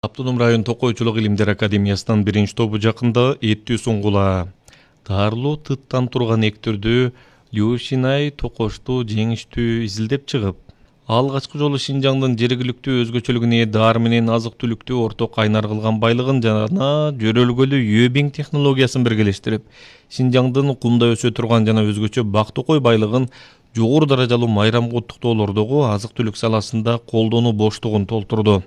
Автоном район Токойчулук илимдер академиясынан биринчи тобу жакында эттүү суңгула. Таарлуу тыттан турган эктердү Люшинай токошту жеңиштүү изилдеп чыгып, алгачкы жолу Шинжаңдын жергиликтүү өзгөчөлүгүнө даар менен азык түлүктү орток кайнар кылган байлыгын жана жөрөлгөлүү Юбинг технологиясын биргелештирип, Шинжаңдын кумда өсө турган жана өзгөчө бактыкой байлыгын жогору даражалуу майрамга уттуктоолордогу азык түлүк саласында колдонуу боштугун толтурду.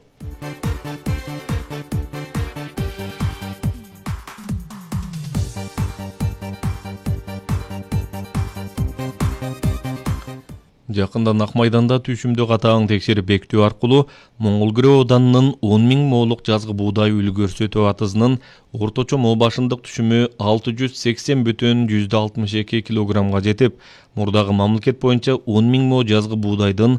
Жакында Ак майданда түшүмдү катаң текшерип бекитүү аркылуу Моңгол Ауданынын 10 000 моолук жазгы буудай үлгү көрсөтүү атызынын орточо моо башындык түшүмү 680,62 килограммга жетип, мурдагы мамлекет боюнча 10 000 мо жазгы буудайдын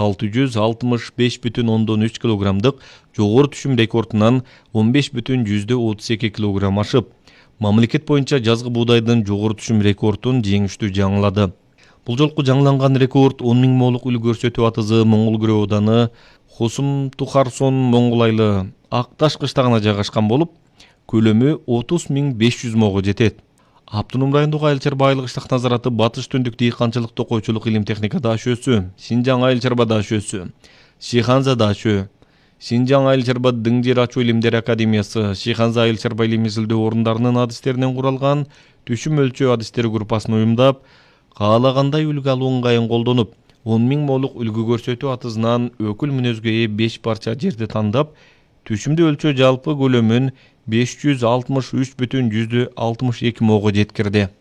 665,3 килограммдык жогору түшүм рекордунан 15,32 килограмм ашып, мамлекет боюнча жазгы буудайдын жогору түшүм рекордун жеңиштүү жаңылады. Бул жолку жаңыланган рекорд 10 000 моолук үлгү көрсөтүү атызы Моңгол ауданы Хосум Тухарсон Моңгулайлы Акташ кыштагына жайгашкан болуп, көлөмү 30 500 моого жетет. Автоном райондогу айыл чарба айылык иштак назараты Батыш Түндүк дыйканчылык Токойчулук илим техника дашөөсү, Шинжаң айыл чарба дашөөсү, Шиханза дашөө, Шинжаң айыл чарба дың жер ачуу илимдер академиясы, Шиханза айыл чарба илим изилдөө орундарынын адистеринен куралган түшүм өлчөө адистери группасын уюмдап, каалагандай үлгү алуу ыңгайын колдонуп, 10 000 моолук үлгү көрсөтүү атызынан өкүл мүнөзгө ээ 5 парча жерди тандап, түшүмдү өлчөө жалпы көлөмүн 563,62 моого жеткирди.